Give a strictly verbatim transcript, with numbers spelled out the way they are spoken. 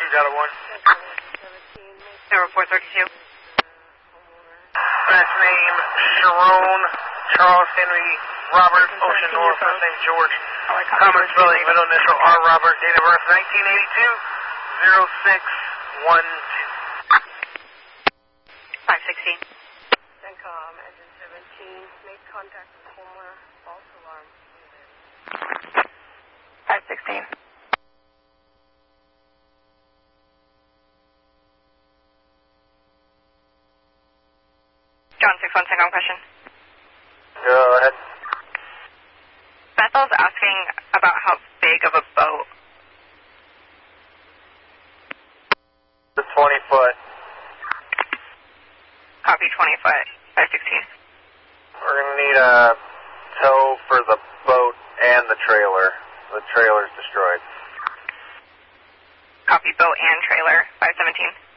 thirty-two, Delta one. Zero four thirty-two. Last name, Sharon, Charles Henry, Robert, Ocean North, first name George. Common spelling, middle initial R. Robert, date of birth nineteen eighty-two, zero six one two. five sixteen. CENTCOM, engine seventeen, make contact with Homer, false alarm. five sixteen. John six one, CENTCOM question. Go ahead. Bethel's asking about how big of a boat. The twenty foot. Copy, twenty foot, five sixteen. We're going to need a tow for the boat and the trailer. The trailer's destroyed. Copy, boat and trailer, five seventeen.